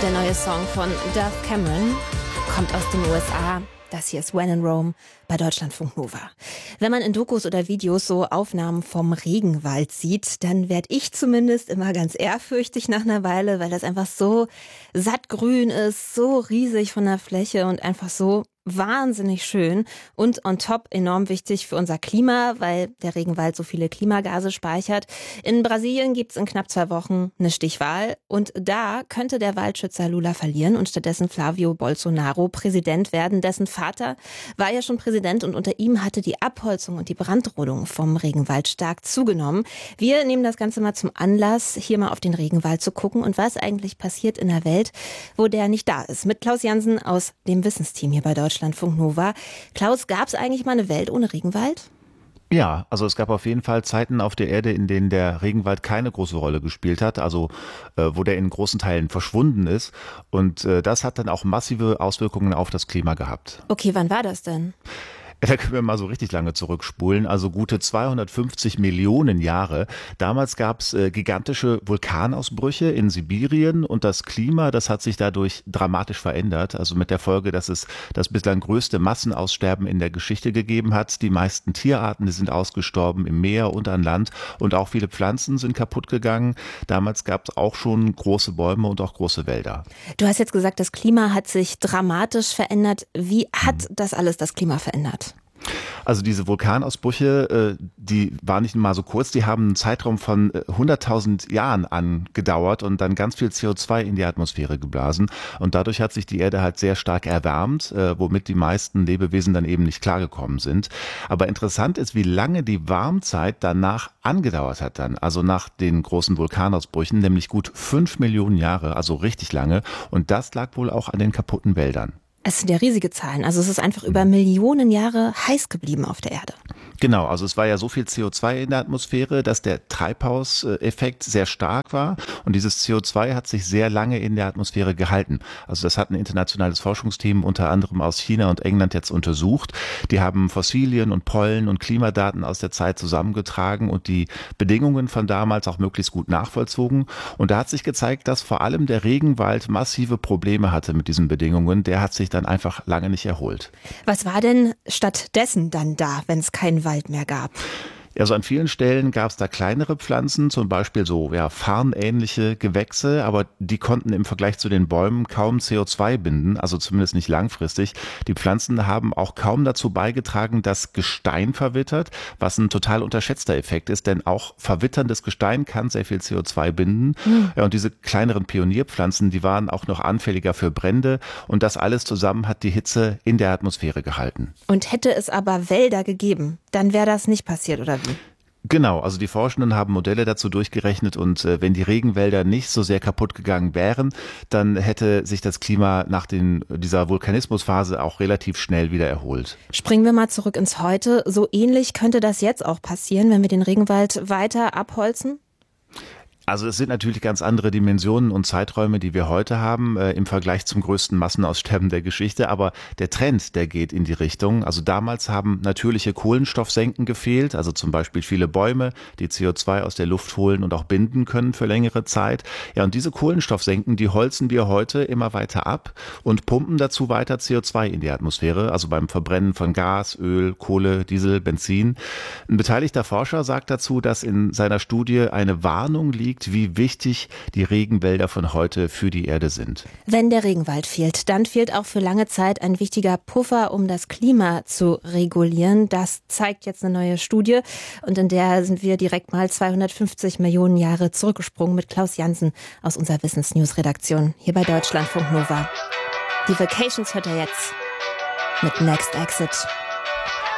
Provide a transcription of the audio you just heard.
Der neue Song von Dove Cameron kommt aus den USA. Das hier ist When in Rome bei Deutschlandfunk Nova. Wenn man in Dokus oder Videos so Aufnahmen vom Regenwald sieht, dann werde ich zumindest immer ganz ehrfürchtig nach einer Weile, weil das einfach so sattgrün ist, so riesig von der Fläche und einfach so wahnsinnig schön und on top enorm wichtig für unser Klima, weil der Regenwald so viele Klimagase speichert. In Brasilien gibt's in knapp 2 Wochen eine Stichwahl und da könnte der Waldschützer Lula verlieren und stattdessen Flavio Bolsonaro Präsident werden. Dessen Vater war ja schon Präsident und unter ihm hatte die Abholzung und die Brandrodung vom Regenwald stark zugenommen. Wir nehmen das Ganze mal zum Anlass, hier mal auf den Regenwald zu gucken und was eigentlich passiert in der Welt, wo der nicht da ist. Mit Klaus Jansen aus dem Wissensteam hier bei Deutschlandfunk Nova. Klaus, gab es eigentlich mal eine Welt ohne Regenwald? Ja, also es gab auf jeden Fall Zeiten auf der Erde, in denen der Regenwald keine große Rolle gespielt hat, also wo der in großen Teilen verschwunden ist. Und das hat dann auch massive Auswirkungen auf das Klima gehabt. Okay, wann war das denn? Da können wir mal so richtig lange zurückspulen, also gute 250 Millionen Jahre. Damals gab es gigantische Vulkanausbrüche in Sibirien und das Klima, das hat sich dadurch dramatisch verändert. Also mit der Folge, dass es das bislang größte Massenaussterben in der Geschichte gegeben hat. Die meisten Tierarten, die sind ausgestorben im Meer und an Land und auch viele Pflanzen sind kaputt gegangen. Damals gab es auch schon große Bäume und auch große Wälder. Du hast jetzt gesagt, das Klima hat sich dramatisch verändert. Wie hat das alles das Klima verändert? Also diese Vulkanausbrüche, die waren nicht mal so kurz, die haben einen Zeitraum von 100.000 Jahren angedauert und dann ganz viel CO2 in die Atmosphäre geblasen. Und dadurch hat sich die Erde halt sehr stark erwärmt, womit die meisten Lebewesen dann eben nicht klargekommen sind. Aber interessant ist, wie lange die Warmzeit danach angedauert hat dann, also nach den großen Vulkanausbrüchen, nämlich gut 5 Millionen Jahre, also richtig lange. Und das lag wohl auch an den kaputten Wäldern. Es sind ja riesige Zahlen. Also es ist einfach über Millionen Jahre heiß geblieben auf der Erde. Genau, also es war ja so viel CO2 in der Atmosphäre, dass der Treibhauseffekt sehr stark war und dieses CO2 hat sich sehr lange in der Atmosphäre gehalten. Also das hat ein internationales Forschungsteam unter anderem aus China und England jetzt untersucht. Die haben Fossilien und Pollen und Klimadaten aus der Zeit zusammengetragen und die Bedingungen von damals auch möglichst gut nachvollzogen. Und da hat sich gezeigt, dass vor allem der Regenwald massive Probleme hatte mit diesen Bedingungen. Der hat sich dann einfach lange nicht erholt. Was war denn stattdessen dann da, wenn es keinen Wald mehr gab? Also an vielen Stellen gab es da kleinere Pflanzen, zum Beispiel so farnähnliche Gewächse, aber die konnten im Vergleich zu den Bäumen kaum CO2 binden, also zumindest nicht langfristig. Die Pflanzen haben auch kaum dazu beigetragen, dass Gestein verwittert, was ein total unterschätzter Effekt ist, denn auch verwitterndes Gestein kann sehr viel CO2 binden. Ja, und diese kleineren Pionierpflanzen, die waren auch noch anfälliger für Brände und das alles zusammen hat die Hitze in der Atmosphäre gehalten. Und hätte es aber Wälder gegeben, dann wäre das nicht passiert, oder wie? Genau, also die Forschenden haben Modelle dazu durchgerechnet und wenn die Regenwälder nicht so sehr kaputt gegangen wären, dann hätte sich das Klima nach dieser Vulkanismusphase auch relativ schnell wieder erholt. Springen wir mal zurück ins Heute. So ähnlich könnte das jetzt auch passieren, wenn wir den Regenwald weiter abholzen? Also es sind natürlich ganz andere Dimensionen und Zeiträume, die wir heute haben im Vergleich zum größten Massenaussterben der Geschichte. Aber der Trend, der geht in die Richtung. Also damals haben natürliche Kohlenstoffsenken gefehlt, also zum Beispiel viele Bäume, die CO2 aus der Luft holen und auch binden können für längere Zeit. Ja, und diese Kohlenstoffsenken, die holzen wir heute immer weiter ab und pumpen dazu weiter CO2 in die Atmosphäre, also beim Verbrennen von Gas, Öl, Kohle, Diesel, Benzin. Ein beteiligter Forscher sagt dazu, dass in seiner Studie eine Warnung liegt, wie wichtig die Regenwälder von heute für die Erde sind. Wenn der Regenwald fehlt, dann fehlt auch für lange Zeit ein wichtiger Puffer, um das Klima zu regulieren. Das zeigt jetzt eine neue Studie und in der sind wir direkt mal 250 Millionen Jahre zurückgesprungen mit Klaus Jansen aus unserer Wissensnews-Redaktion hier bei Deutschlandfunk Nova. Die Vacations hört er jetzt mit Next Exit.